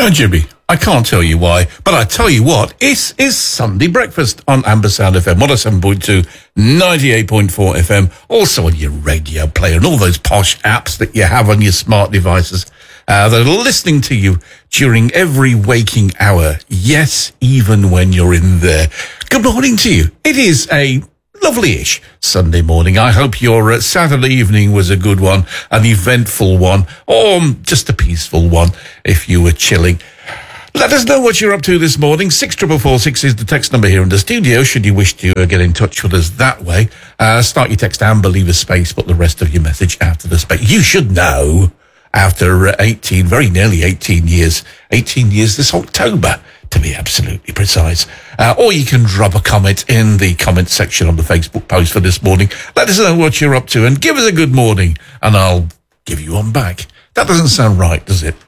No, Jimmy, I can't tell you why, but I tell you what, it is Sunday breakfast on Ambersound FM, 107.2, 98.4 FM, also on your radio player and all those posh apps that you have on your smart devices that are listening to you during every waking hour. Yes, even when you're in there. Good morning to you. It is a lovely-ish Sunday morning. I hope your Saturday evening was a good one, an eventful one, or just a peaceful one if you were chilling. Let us know what you're up to this morning. 64446 is the text number here in the studio, should you wish to get in touch with us that way. Start your text Amber, leave a space, put the rest of your message after the space. You should know, after 18, very nearly 18 years this October, to be absolutely precise. Or you can drop a comment in the comment section on the Facebook post for this morning. Let us know what you're up to and give us a good morning and I'll give you one back. That doesn't sound right, does it?